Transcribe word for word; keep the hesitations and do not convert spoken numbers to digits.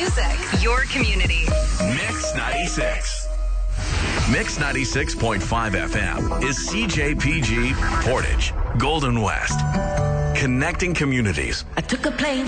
music, your community. Mix ninety-six. Mix ninety-six point five F M is C J P G, Portage, Golden West. Connecting communities. I took a plane